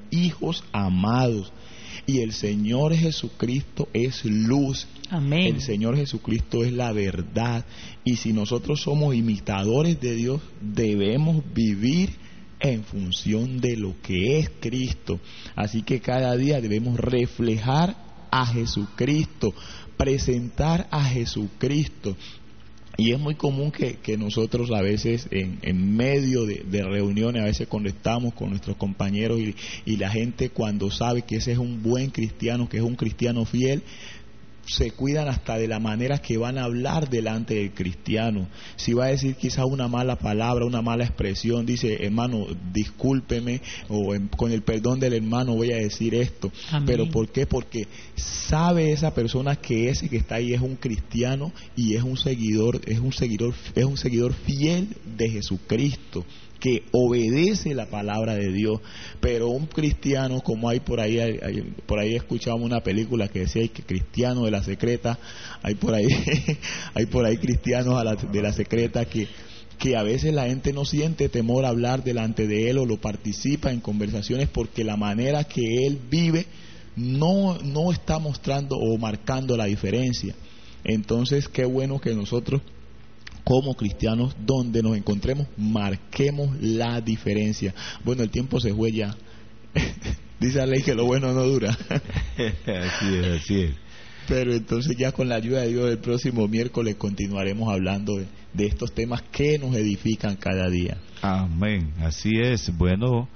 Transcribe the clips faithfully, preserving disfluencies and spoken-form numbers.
hijos amados. Y el Señor Jesucristo es luz. Amén. El Señor Jesucristo es la verdad. Y si nosotros somos imitadores de Dios, debemos vivir en función de lo que es Cristo. Así que cada día debemos reflejar a Jesucristo, presentar a Jesucristo. Y es muy común que, que nosotros a veces en, en medio de, de reuniones, a veces cuando estamos con nuestros compañeros y, y la gente cuando sabe que ese es un buen cristiano, que es un cristiano fiel, se cuidan hasta de la manera que van a hablar delante del cristiano. Si va a decir quizá una mala palabra, una mala expresión, dice, hermano, discúlpeme, o en, con el perdón del hermano voy a decir esto. Amén. ¿Pero por qué? Porque sabe esa persona que ese que está ahí es un cristiano y es un seguidor, es un seguidor, es un seguidor fiel de Jesucristo, que obedece la palabra de Dios. Pero un cristiano, como hay por ahí, hay, hay, por ahí escuchábamos una película que decía que cristiano de la secreta, hay por ahí hay por ahí cristianos a la, de la secreta que que a veces la gente no siente temor a hablar delante de él o lo participa en conversaciones porque la manera que él vive no, no está mostrando o marcando la diferencia. Entonces, qué bueno que nosotros como cristianos, donde nos encontremos, marquemos la diferencia. Bueno, el tiempo se fue ya. Dice la ley que lo bueno no dura. Así es, así es. Pero entonces ya con la ayuda de Dios el próximo miércoles continuaremos hablando de, de estos temas que nos edifican cada día. Amén, así es. Bueno,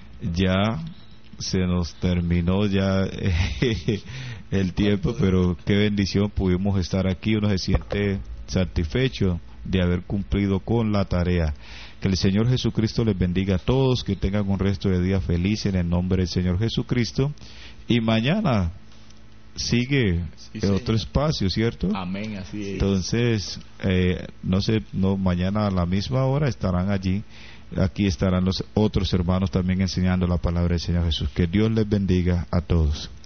ya se nos terminó ya eh, el tiempo, pero qué bendición pudimos estar aquí. Uno se siente satisfecho de haber cumplido con la tarea. Que el Señor Jesucristo les bendiga a todos, que tengan un resto de día feliz en el nombre del Señor Jesucristo. Y mañana sigue Sí, en otro espacio, ¿cierto? Amén, así es. Entonces, eh, no sé, no, mañana a la misma hora estarán allí. Aquí estarán los otros hermanos también enseñando la palabra del Señor Jesús. Que Dios les bendiga a todos.